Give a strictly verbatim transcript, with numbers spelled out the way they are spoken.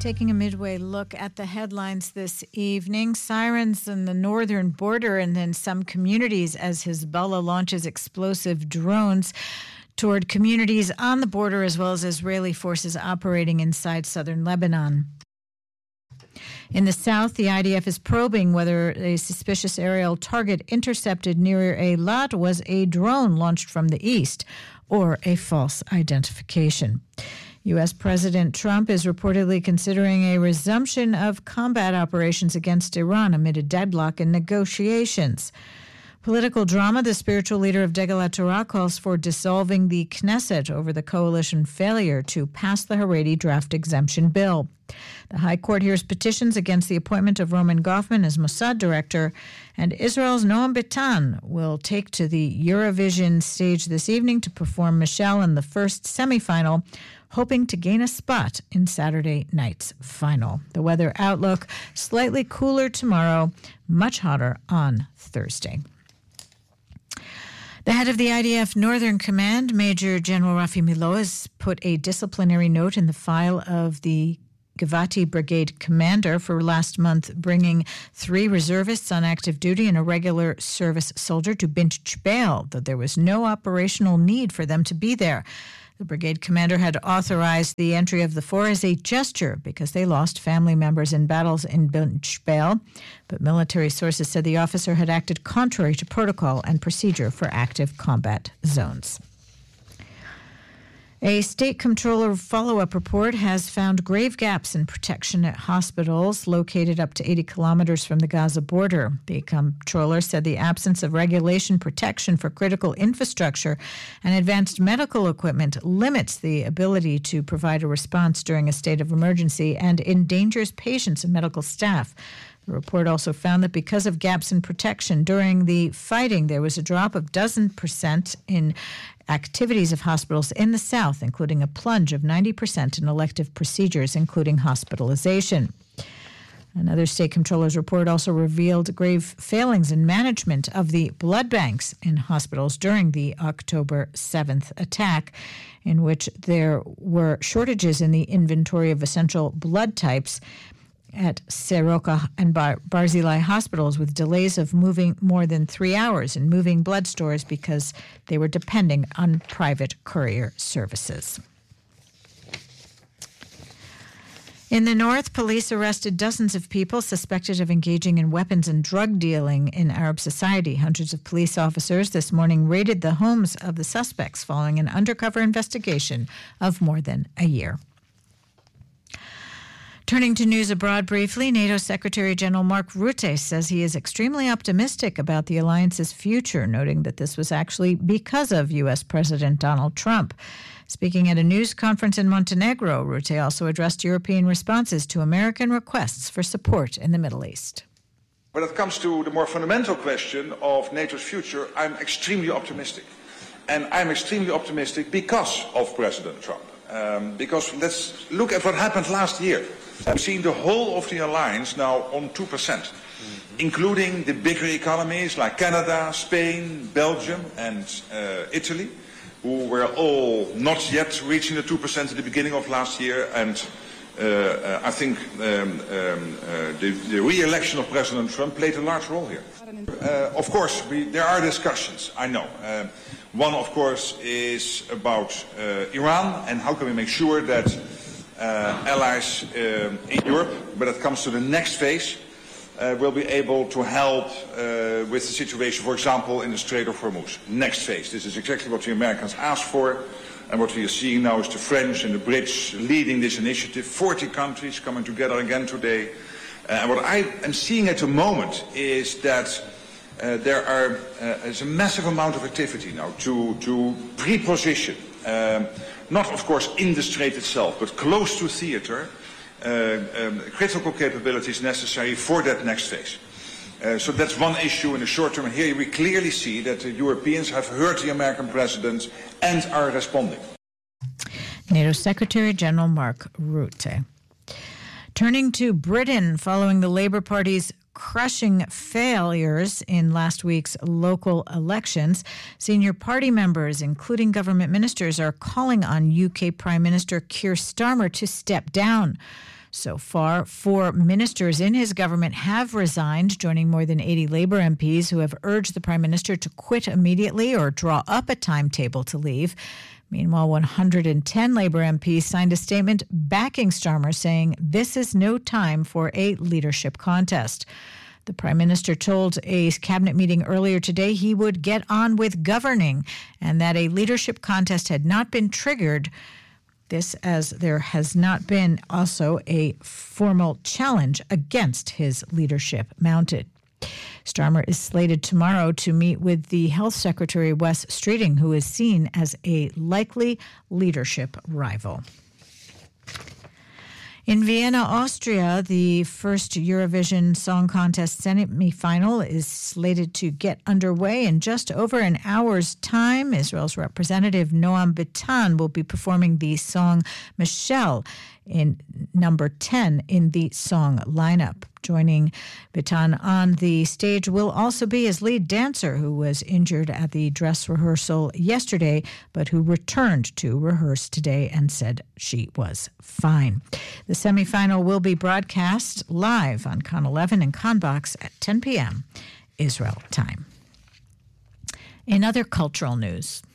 Taking a midway look at the headlines this evening, sirens on the northern border and then some communities as Hezbollah launches explosive drones toward communities on the border as well as Israeli forces operating inside southern Lebanon. In the south, the I D F is probing whether a suspicious aerial target intercepted near Eilat was a drone launched from the east or a false identification. U S. President Trump is reportedly considering a resumption of combat operations against Iran amid a deadlock in negotiations. Political drama, the spiritual leader of Degel HaTorah calls for dissolving the Knesset over the coalition failure to pass the Haredi draft exemption bill. The High Court hears petitions against the appointment of Roman Goffman as Mossad director, and Israel's Noam Betan will take to the Eurovision stage this evening to perform Michelle in the first semifinal, hoping to gain a spot in Saturday night's final. The weather outlook, slightly cooler tomorrow, much hotter on Thursday. The head of the I D F Northern Command, Major General Rafi Milo, has put a disciplinary note in the file of the Givati Brigade commander for last month bringing three reservists on active duty and a regular service soldier to Bint Jbeil, though there was no operational need for them to be there. The brigade commander had authorized the entry of the four as a gesture because they lost family members in battles in Bint Jbeil, but military sources said the officer had acted contrary to protocol and procedure for active combat zones. A state comptroller follow-up report has found grave gaps in protection at hospitals located up to eighty kilometers from the Gaza border. The comptroller said the absence of regulation protection for critical infrastructure and advanced medical equipment limits the ability to provide a response during a state of emergency and endangers patients and medical staff. The report also found that because of gaps in protection during the fighting, there was a drop of dozen percent in activities of hospitals in the south, including a plunge of ninety percent in elective procedures, including hospitalization. Another state comptroller's report also revealed grave failings in management of the blood banks in hospitals during the October seventh attack, in which there were shortages in the inventory of essential blood types at Soroka and Bar- Barzilai hospitals, with delays of moving more than three hours in moving blood stores because they were depending on private courier services. In the north, police arrested dozens of people suspected of engaging in weapons and drug dealing in Arab society. Hundreds of police officers this morning raided the homes of the suspects following an undercover investigation of more than a year. Turning to news abroad briefly, NATO Secretary General Mark Rutte says he is extremely optimistic about the alliance's future, noting that this was actually because of U S. President Donald Trump. Speaking at a news conference in Montenegro, Rutte also addressed European responses to American requests for support in the Middle East. When it comes to the more fundamental question of NATO's future, I'm extremely optimistic. And I'm extremely optimistic because of President Trump. Um, because let's look at what happened last year. We've seen the whole of the alliance now on two percent, mm-hmm. including the bigger economies like Canada, Spain, Belgium, and uh, Italy, who were all not yet reaching the two percent at the beginning of last year. And uh, uh, I think um, um, uh, the, the re-election of President Trump played a large role here. Uh, of course, we, there are discussions, I know. Uh, one, of course, is about uh, Iran and how can we make sure that Uh, allies uh, in Europe, when it comes to the next phase, uh, will be able to help uh, with the situation, for example, in the Strait of Hormuz. Next phase. This is exactly what the Americans asked for, and what we are seeing now is the French and the Brits leading this initiative. forty countries coming together again today. Uh, and what I am seeing at the moment is that uh, there are uh, is a massive amount of activity now to, to pre-position um, not, of course, in the strait itself, but close to theater, uh, um, critical capabilities necessary for that next phase. Uh, so that's one issue in the short term. And here we clearly see that the Europeans have heard the American president and are responding. NATO Secretary General Mark Rutte. Turning to Britain, following the Labour Party's crushing failures in last week's local elections, senior party members, including government ministers, are calling on U K Prime Minister Keir Starmer to step down. So far, four ministers in his government have resigned, joining more than eighty Labour M Ps who have urged the Prime Minister to quit immediately or draw up a timetable to leave. Meanwhile, one hundred ten Labour M Ps signed a statement backing Starmer, saying this is no time for a leadership contest. The Prime Minister told a cabinet meeting earlier today he would get on with governing and that a leadership contest had not been triggered. This as there has not been also a formal challenge against his leadership mounted. Starmer is slated tomorrow to meet with the Health Secretary Wes Streeting, who is seen as a likely leadership rival. In Vienna, Austria, the first Eurovision Song Contest semi-final is slated to get underway in just over an hour's time. Israel's representative Noam Bitan will be performing the song Michelle in number ten in the song lineup. Joining Bitan on the stage will also be his lead dancer, who was injured at the dress rehearsal yesterday, but who returned to rehearse today and said she was fine. The semifinal will be broadcast live on Con eleven and Conbox at ten p.m. Israel time. In other cultural news,